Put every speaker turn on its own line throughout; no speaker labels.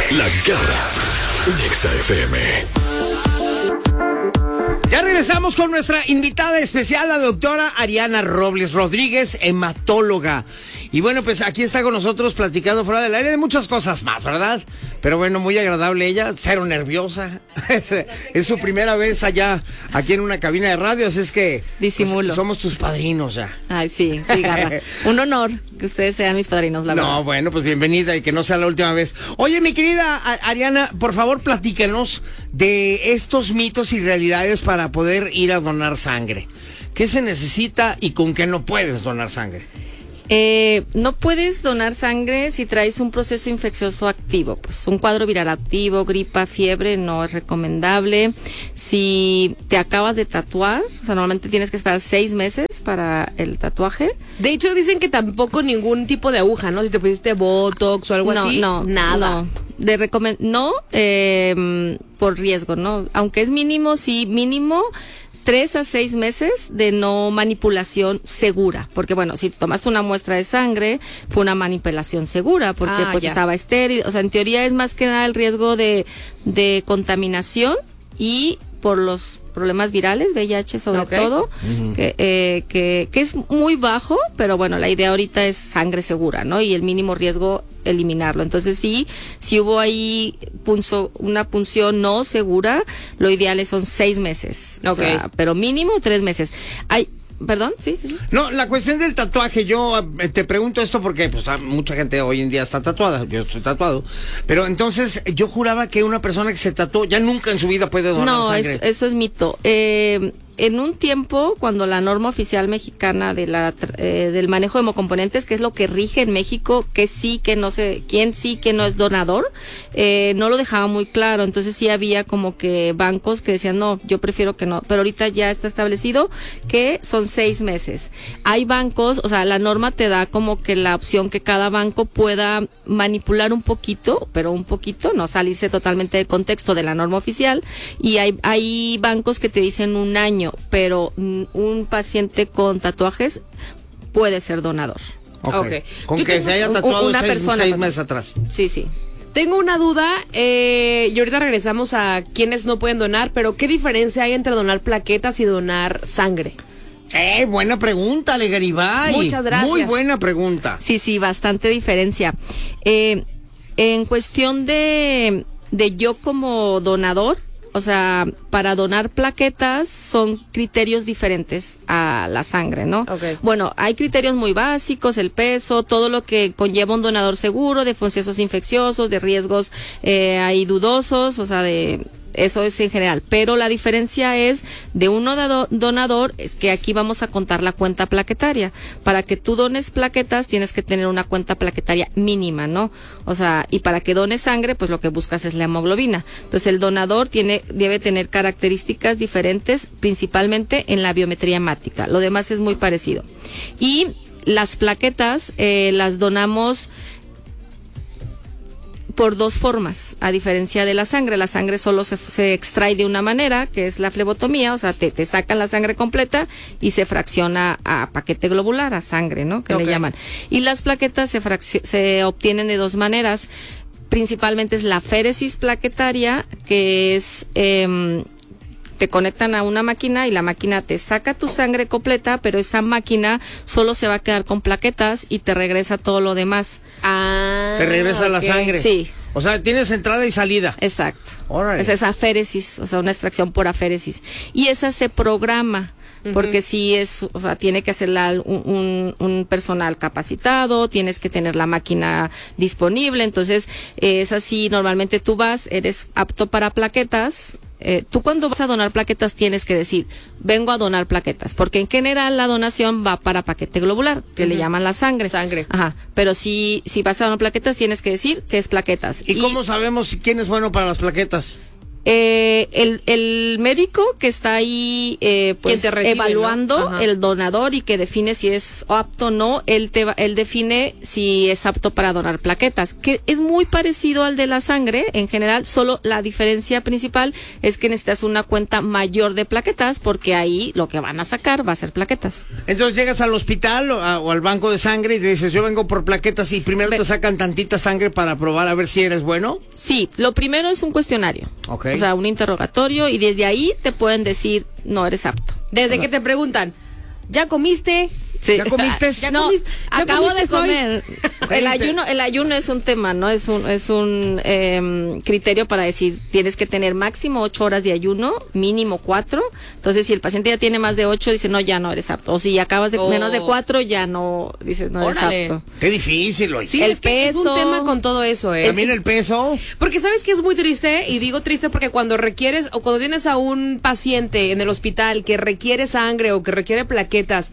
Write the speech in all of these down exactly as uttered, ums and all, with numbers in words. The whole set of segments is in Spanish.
La Garra en Exa F M.
Ya regresamos con nuestra invitada especial, la doctora Ariana Robles Rodríguez, hematóloga. Y bueno, pues aquí está con nosotros platicando fuera del aire de muchas cosas más, ¿verdad? Pero bueno, muy agradable ella, cero nerviosa. Es, es su primera vez allá, aquí en una cabina de radio, así es que...
Disimulo.
Pues, somos tus padrinos ya.
Ay, sí, sí, Garra. Un honor que ustedes sean mis padrinos, la verdad.
No, bueno, pues bienvenida y que no sea la última vez. Oye, mi querida Ariana, por favor, platícanos de estos mitos y realidades para poder ir a donar sangre. ¿Qué se necesita y con qué no puedes donar sangre?
Eh, no puedes donar sangre si traes un proceso infeccioso activo, pues un cuadro viral activo, gripa, fiebre, no es recomendable. Si te acabas de tatuar, o sea, normalmente tienes que esperar seis meses para el tatuaje.
De hecho, dicen que tampoco ningún tipo de aguja, ¿no? Si te pusiste botox o algo
no,
así,
no,
nada.
No, de recomend- no eh, por riesgo, ¿no? Aunque es mínimo, sí, mínimo tres a seis meses de no manipulación segura, porque bueno, si tomaste una muestra de sangre, fue una manipulación segura, porque
Ah,
pues
ya.
estaba estéril, o sea, en teoría es más que nada el riesgo de, de contaminación y por los problemas virales, V I H sobre
Ok.
todo,
Uh-huh.
que, eh, que, que es muy bajo, pero bueno, la idea ahorita es sangre segura, ¿no? Y el mínimo riesgo, eliminarlo. Entonces sí, si hubo ahí punzo, una punción no segura, lo ideal es son seis meses. O
Ok.
sea, pero mínimo tres meses. Hay, perdón, sí, sí, sí.
No, la cuestión del tatuaje, yo eh, te pregunto esto porque pues ah, mucha gente hoy en día está tatuada, yo estoy tatuado, pero entonces yo juraba que una persona que se tatuó ya nunca en su vida puede donar
No,
sangre.
es- eso es mito. Eh, en un tiempo, cuando la norma oficial mexicana de la tra- eh, del manejo de hemocomponentes, que es lo que rige en México, que sí, que no sé, quién sí, que no es donador, eh, no lo dejaba muy claro. Entonces sí había como que bancos que decían, no, yo prefiero que no. Pero ahorita ya está establecido que son seis meses. Hay bancos, o sea, la norma te da como que la opción que cada banco pueda manipular un poquito, pero un poquito, no salirse totalmente del contexto de la norma oficial. Y hay, hay bancos que te dicen un año, pero mm, un paciente con tatuajes puede ser donador.
Ok.
Ok.
Con
Yo
que
tengo
se haya
un-
tatuado
una
seis,
persona,
seis
pues.
meses atrás.
Sí, sí.
Tengo una duda, eh, y ahorita regresamos a quienes no pueden donar, pero ¿qué diferencia hay entre donar plaquetas y donar sangre?
Eh, buena pregunta, Legaribay.
Muchas gracias.
Muy buena pregunta.
Sí, sí, bastante diferencia. Eh, en cuestión de, de yo como donador, o sea, para donar plaquetas son criterios diferentes a la sangre, ¿no?
Ok.
Bueno, hay criterios muy básicos, el peso, todo lo que conlleva un donador seguro, de procesos infecciosos, de riesgos eh, ahí dudosos, o sea, de... Eso es en general, pero la diferencia es de un donado- donador, es que aquí vamos a contar la cuenta plaquetaria. Para que tú dones plaquetas tienes que tener una cuenta plaquetaria mínima, ¿no? O sea, y para que dones sangre, pues lo que buscas es la hemoglobina. Entonces el donador tiene, debe tener características diferentes, principalmente en la biometría hemática. Lo demás es muy parecido. Y las plaquetas eh, las donamos por dos formas, a diferencia de la sangre. La sangre solo se, se extrae de una manera, que es la flebotomía, o sea, te, te sacan la sangre completa y se fracciona a paquete globular, a sangre, ¿no? Que
Ok.
le llaman. Y las plaquetas se, fracci- se obtienen de dos maneras. Principalmente es la féresis plaquetaria, que es... Eh, te conectan a una máquina y la máquina te saca tu sangre completa, pero esa máquina solo se va a quedar con plaquetas y te regresa todo lo demás.
Ah,
Te regresa la
ok.
sangre.
Sí.
O sea, tienes entrada y salida.
Exacto.
Órale.
Es esa aféresis, o sea, una extracción por aféresis. Y esa se programa, porque sí es, o sea, tiene que hacerla un, un, un personal capacitado, tienes que tener la máquina disponible, entonces eh, es así, normalmente tú vas, eres apto para plaquetas. Eh, tú cuando vas a donar plaquetas tienes que decir, vengo a donar plaquetas, porque en general la donación va para paquete globular, que
Ujú.
le llaman la sangre.
Sangre.
Ajá, pero si, si vas a donar plaquetas tienes que decir que es plaquetas.
¿Y, cómo sabemos quién es bueno para las plaquetas?
Eh, el, el médico que está ahí eh, pues
te recibe,
evaluando
¿no?
el donador y que define si es apto o no, él te va, él define si es apto para donar plaquetas, que es muy parecido al de la sangre en general, solo la diferencia principal es que necesitas una cuenta mayor de plaquetas porque ahí lo que van a sacar va a ser plaquetas.
Entonces llegas al hospital o, a, o al banco de sangre y te dices, yo vengo por plaquetas y primero
Ve-
te sacan tantita sangre para probar a ver si eres bueno.
Sí, lo primero es un cuestionario,
Ok.
o sea, un interrogatorio y desde ahí te pueden decir no eres apto.
Desde que te preguntan, ¿ya comiste?
Sí.
¿Ya comiste?
¿Ya
No,
comiste? ¿Ya
acabo
comiste
de comer.
Oye,
El
te-
ayuno, el ayuno es un tema, ¿no? Es un, es un eh, criterio para decir tienes que tener máximo ocho horas de ayuno, mínimo cuatro. Entonces, si el paciente ya tiene más de ocho, dice no, ya no eres apto. O si acabas de
Oh.
menos de cuatro, ya no, dices no eres
Órale.
apto.
Qué difícil, oye.
Sí,
El
es que es un
peso.
tema con todo eso, ¿eh?
También el peso.
Porque sabes que es muy triste, y digo triste porque cuando requieres o cuando tienes a un paciente en el hospital que requiere sangre o que requiere plaquetas,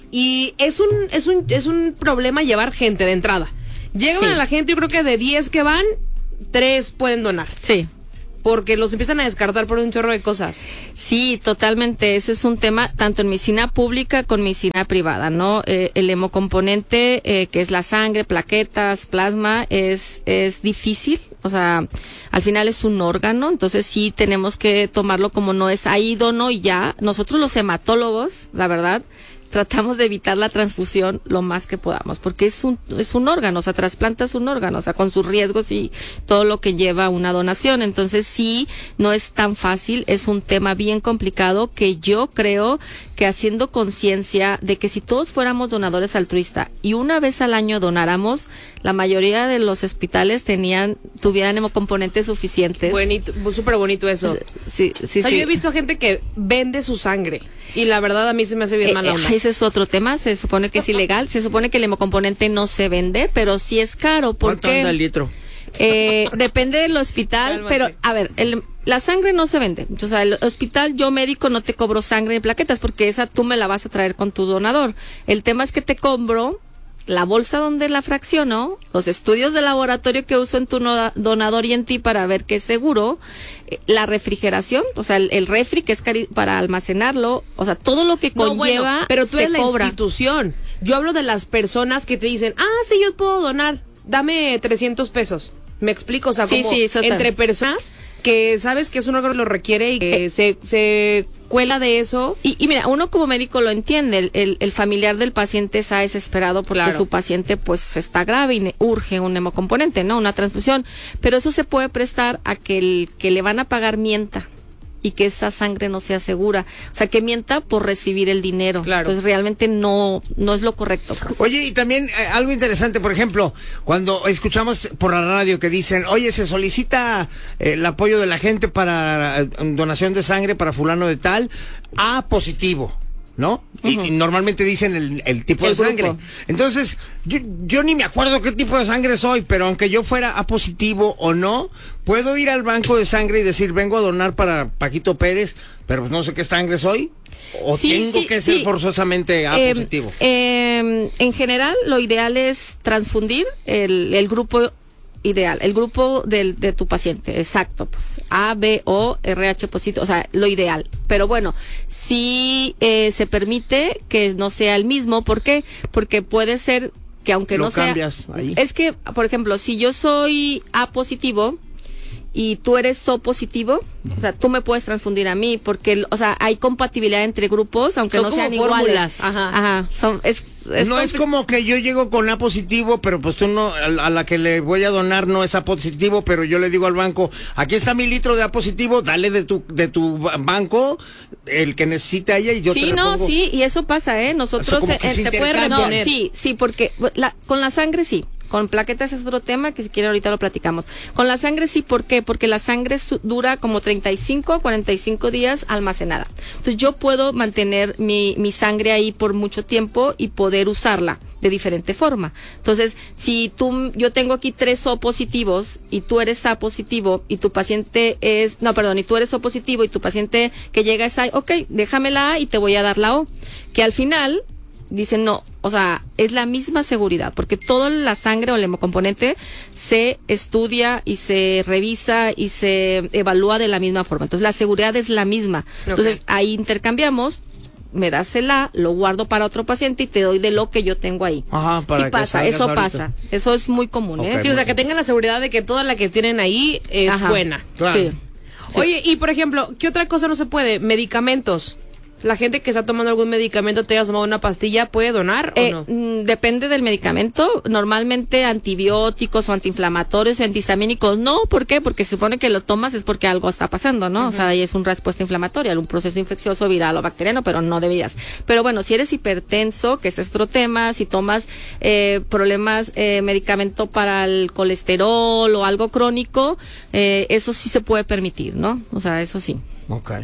y es un es un es un problema llevar gente de entrada. Llegan
Sí.
a la gente, yo creo que de diez que van, tres pueden donar,
Sí.
porque los empiezan a descartar por un chorro de cosas.
Sí, totalmente. Ese es un tema tanto en medicina pública como en medicina privada, ¿no? Eh, el hemocomponente, eh, que es la sangre, plaquetas, plasma, es, es difícil. O sea, al final es un órgano, entonces sí tenemos que tomarlo como no es ahí dono y ya. Nosotros los hematólogos, la verdad, tratamos de evitar la transfusión lo más que podamos, porque es un, es un órgano, o sea, trasplantas un órgano, o sea, con sus riesgos y todo lo que lleva una donación. Entonces sí, no es tan fácil, es un tema bien complicado que yo creo que haciendo conciencia de que si todos fuéramos donadores altruistas y una vez al año donáramos, la mayoría de los hospitales tenían, tuvieran hemocomponentes suficientes.
Bonito, súper bonito eso.
Sí, sí,
O sea,
sí.
yo he visto gente que vende su sangre, y la verdad a mí se me hace bien
Eh,
mala
eh,
onda.
ese es otro tema, se supone que es ilegal, se supone que el hemocomponente no se vende, pero sí es caro
¿Cuánto anda el
porque
litro?
eh, depende del hospital,
Cálmate.
pero a ver, el, la sangre no se vende, o sea, el hospital yo médico no te cobro sangre ni plaquetas porque esa tú me la vas a traer con tu donador. El tema es que te cobro la bolsa donde la fracciono, los estudios de laboratorio que uso en tu no- donador y en ti para ver que es seguro, eh, la refrigeración, o sea, el, el refri que es cari- para almacenarlo, o sea, todo lo que
No,
conlleva
bueno, pero tú
se
eres la
cobra.
institución. Yo hablo de las personas que te dicen, ah, sí, yo puedo donar, dame trescientos pesos. Me explico, o sea,
Sí,
como
sí, eso tal.
entre personas que sabes que es un órgano que lo requiere y que se, se cuela de eso.
Y, y mira, uno como médico lo entiende, el, el, el familiar del paciente está desesperado porque
Claro.
su paciente pues está grave y ne- urge un hemocomponente, ¿no? Una transfusión, pero eso se puede prestar a que el que le van a pagar mienta y que esa sangre no sea segura, o sea, que mienta por recibir el dinero.
Claro.
Entonces realmente no no es lo correcto. pues.
Oye, y también eh, algo interesante, por ejemplo, cuando escuchamos por la radio que dicen, oye, se solicita eh, el apoyo de la gente para eh, donación de sangre para fulano de tal, A positivo, ¿no? Y- y, normalmente dicen el, el tipo
El
de sangre.
grupo.
Entonces, yo, yo ni me acuerdo qué tipo de sangre soy, pero aunque yo fuera A positivo o no, puedo ir al banco de sangre y decir, vengo a donar para Paquito Pérez, pero pues no sé qué sangre soy. ¿O
Sí,
tengo
sí,
que ser
sí.
forzosamente A
Eh,
positivo?
eh, en general, lo ideal es transfundir el, el grupo ideal, el grupo del, de tu paciente, exacto, pues A, B, O, R H positivo, o sea, lo ideal. Pero bueno, sí eh, se permite que no sea el mismo, ¿por qué? Porque puede ser que aunque
Lo
no sea...
cambias ahí.
Es que, por ejemplo, si yo soy A positivo y tú eres O positivo, o sea, tú me puedes transfundir a mí, porque, o sea, hay compatibilidad entre grupos, aunque
Son
no
como
sean
fórmulas,
iguales.
ajá.
Ajá, son, es, es
no es
compli-
como que yo llego con A positivo, pero pues tú no, a la a la que le voy a donar no es A positivo, pero yo le digo al banco, aquí está mi litro de A positivo, dale de tu de tu ba- banco el que necesita ella y yo te
Sí, no,
repongo.
sí, y eso pasa, ¿eh? Nosotros
O sea, como
eh,
que se
se puede
intercambian.
reponer. Sí, sí, porque la, con la sangre sí. Con plaquetas es otro tema que si quiere ahorita lo platicamos. Con la sangre sí, ¿por qué? Porque la sangre su- dura como treinta y cinco a cuarenta y cinco días almacenada. Entonces yo puedo mantener mi, mi sangre ahí por mucho tiempo y poder usarla de diferente forma. Entonces, si tú, yo tengo aquí tres O positivos y tú eres A positivo y tu paciente es, no, perdón, y tú eres O positivo y tu paciente que llega es A, ok, déjame la A y te voy a dar la O. Que al final dicen no, o sea, es la misma seguridad, porque toda la sangre o el hemocomponente se estudia y se revisa y se evalúa de la misma forma. Entonces la seguridad es la misma. Entonces okay. ahí intercambiamos. Me das el A, lo guardo para otro paciente y te doy de lo que yo tengo ahí.
Ajá, para
sí
que
pasa, eso
ahorita.
pasa. Eso es muy común,
okay,
¿eh?
Sí, o sea, que tengan la seguridad de que toda la que tienen ahí es
Ajá.
buena.
Claro.
Sí.
Oye, y por ejemplo, ¿qué otra cosa no se puede? Medicamentos. La gente que está tomando algún medicamento, te hayas tomado una pastilla, ¿puede donar
Eh,
o no?
mm, depende del medicamento. Normalmente antibióticos o antiinflamatorios, antihistamínicos, no. ¿Por qué? Porque se supone que lo tomas es porque algo está pasando, ¿no? Uh-huh. O sea, ahí es una respuesta inflamatoria, un proceso infeccioso, viral o bacteriano, pero no deberías. Pero bueno, si eres hipertenso, que este es otro tema, si tomas eh, problemas, eh, medicamento para el colesterol o algo crónico, eh, eso sí se puede permitir, ¿no? O sea, eso sí.
Ok.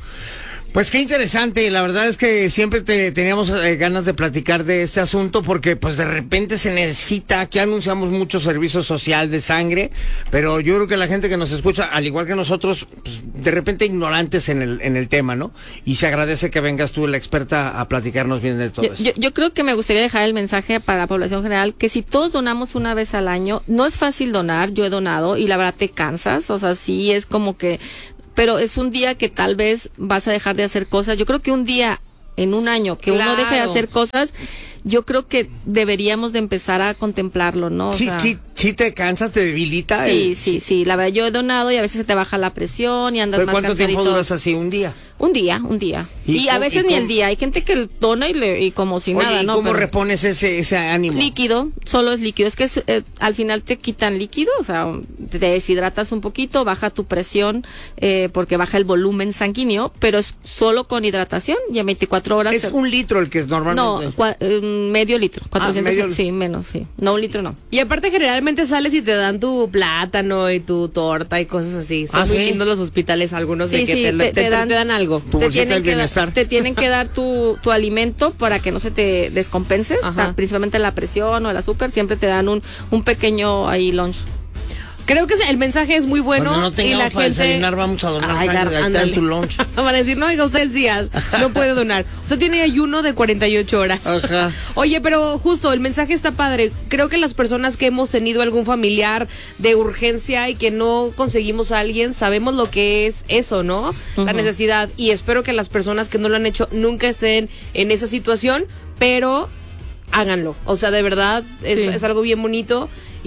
Pues qué interesante, la verdad es que siempre te, teníamos eh, ganas de platicar de este asunto porque pues de repente se necesita, aquí anunciamos mucho servicio social de sangre, pero yo creo que la gente que nos escucha, al igual que nosotros, pues, de repente ignorantes en el en el tema, ¿no? Y se agradece que vengas tú, la experta, a platicarnos bien de todo
yo,
eso.
Yo, yo creo que me gustaría dejar el mensaje para la población general, que si todos donamos una vez al año, no es fácil donar, yo he donado y la verdad te cansas, o sea, sí es como que... Pero es un día que tal vez vas a dejar de hacer cosas. Yo creo que un día en un año que claro. uno deje de hacer cosas, yo creo que deberíamos de empezar a contemplarlo, ¿no? O
sí,
sea,
sí, sí te cansas, te debilita.
Sí,
el...
sí, sí. La verdad, yo he donado y a veces se te baja la presión y andas
¿Pero
más
cuánto
cansadito.
tiempo duras así? ¿Un día?
Un día, un día.
Y,
y a veces
y
ni
con...
el día. Hay gente que dona y, le, y como si
Oye,
nada,
¿y
¿no?
cómo
Pero
repones ese ese ánimo?
Líquido, solo es líquido. Es que es, eh, al final te quitan líquido, o sea, te deshidratas un poquito, baja tu presión, eh, porque baja el volumen sanguíneo, pero es solo con hidratación y en veinticuatro horas.
Es
se...
un litro el que es normalmente.
No, cua, eh, medio litro. cuatrocientos,
ah, medio...
Sí, menos, sí. No, un litro no.
Y aparte generalmente sales y te dan tu plátano y tu torta y cosas así. Son
¿Ah,
muy
sí?
lindos los hospitales, algunos
Sí,
de que
sí,
te,
te,
te,
te,
te,
dan,
te dan algo.
Tu
te
bolsita del
tienen, que
bienestar.
dar, te tienen que dar tu, tu alimento para que no se te descompenses, ta, principalmente la presión o el azúcar, siempre te dan un, un pequeño ahí lunch.
Creo que el mensaje es muy bueno.
Cuando no tengamos
y la
para
gente...
desayunar, vamos a donar
Ay,
sangre, ahí está en tu lunch.
Van a decir, no, oiga, ustedes días, no puede donar. Usted tiene ayuno de cuarenta y ocho horas.
Ajá.
Oye, pero justo, el mensaje está padre. Creo que las personas que hemos tenido algún familiar de urgencia y que no conseguimos a alguien, sabemos lo que es eso, ¿no? Uh-huh. La necesidad. Y espero que las personas que no lo han hecho nunca estén en esa situación, pero háganlo. O sea, de verdad, es, sí. es algo bien bonito.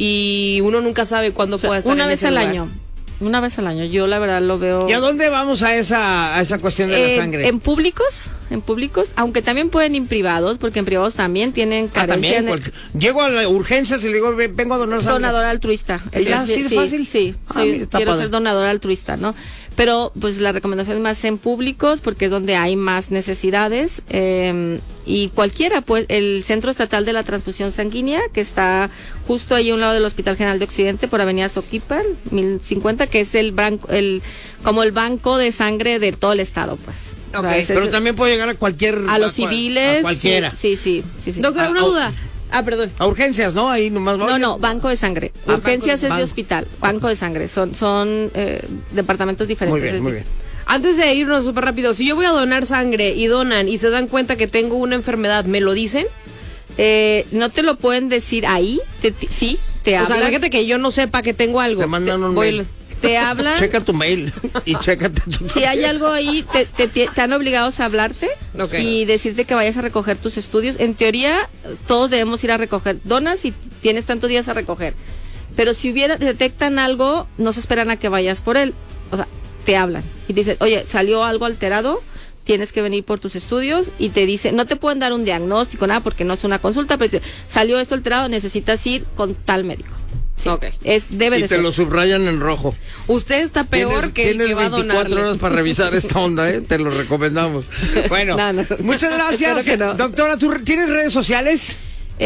Y uno nunca sabe cuándo, o sea, pueda estar
una
en
vez
ese
al
lugar.
año una vez al año yo la verdad lo veo.
¿Y a dónde vamos a esa a esa cuestión de
eh,
la sangre?
En públicos en públicos aunque también pueden ir en privados, porque en privados también tienen
ah,
carencia.
también, cualquier... llego a la urgencias y le digo vengo a donar sangre.
Donador altruista.
¿Es así de
sí,
fácil?
Sí,
ah,
sí,
mira,
quiero
padre.
ser donador altruista, ¿no? Pero pues la recomendación es más en públicos porque es donde hay más necesidades, eh, y cualquiera, pues el Centro Estatal de la Transfusión Sanguínea, que está justo ahí a un lado del Hospital General de Occidente por Avenida Soquipan, mil cincuenta, que es el banco, el como el banco de sangre de todo el estado, pues.
Okay.
O sea, ese,
pero
ese,
también puede llegar a cualquier
a los
a,
civiles,
a cualquiera.
Sí, sí, sí, sí, sí.
Doctor, una
a,
duda. Ah, perdón.
A urgencias, ¿no? Ahí nomás va.
No, no, banco de sangre.
Ah,
Urgencias
banco,
es
banco.
de hospital, banco de sangre. Son son eh, departamentos diferentes.
Muy bien,
es
muy
dif-
bien.
Antes de irnos súper rápido, si yo voy a donar sangre y donan y se dan cuenta que tengo una enfermedad, ¿me lo dicen?
Eh, no te lo pueden decir ahí, te, te, sí, te
O
hablan.
sea, fíjate que yo no sepa que tengo algo.
Te mandan un
voy-
mail.
Te hablan.
Checa tu mail y chécate tu
Si hay algo ahí, te, te, te, te han obligados a hablarte
Okay.
y decirte que vayas a recoger tus estudios. En teoría, todos debemos ir a recoger. Donas y tienes tantos días a recoger. Pero si hubiera, detectan algo, no se esperan a que vayas por él. O sea, te hablan y te dicen, oye, salió algo alterado, tienes que venir por tus estudios, y te dicen, no te pueden dar un diagnóstico, nada, porque no es una consulta, pero te dicen, salió esto alterado, necesitas ir con tal médico. Sí,
Ok.
es, debe
y
de
te
ser.
lo subrayan en rojo.
Usted está peor
Tienes,
que el
tienes
que va a
veinticuatro
donarle.
horas para revisar esta onda, ¿eh? Te lo recomendamos. Bueno,
No, no.
muchas gracias.
Espero que no.
Doctora, ¿tú tienes redes sociales?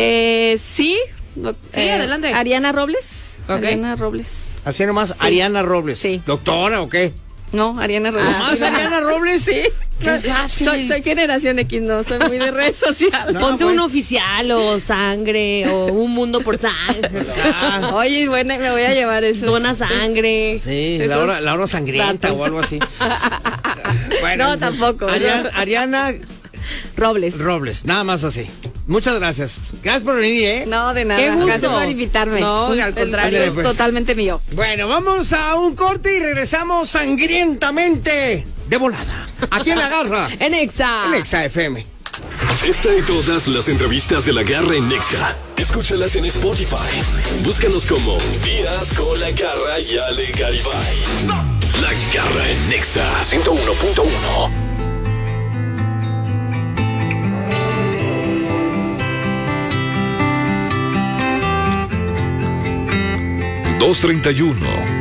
Eh, sí. doc-
Sí,
eh,
adelante.
Ariana Robles.
Ok.
Ariana Robles.
Así nomás, Ariana Robles.
Sí.
¿Doctora o qué?
No, Ariana Robles.
¿Ah, ¿Más Ariana Robles?
Sí.
Qué
No,
fácil.
Soy, soy generación X, no, soy muy de redes sociales.
No,
Ponte
bueno.
un oficial o sangre o un mundo por sangre.
Ah,
Oye, bueno, me voy a llevar eso.
Dona sangre.
sí,
Esos
la hora, la hora sangrienta
datos.
o algo así.
No, tampoco.
Ariana, Ariana
Robles.
Robles, nada más así. Muchas gracias. Gracias por venir, ¿eh?
No, de nada.
Qué gusto.
Gracias por invitarme.
No, al
El
contrario.
placer es
Pues.
totalmente mío.
Bueno, vamos a un corte y regresamos sangrientamente de volada. Aquí en La Garra.
En Exa.
En Exa F M.
Esta y todas las entrevistas de La Garra en Nexa. Escúchalas en Spotify. Búscanos como Días con La Garra y Ale Garibay. La Garra en Nexa ciento uno punto uno. dos treinta y uno.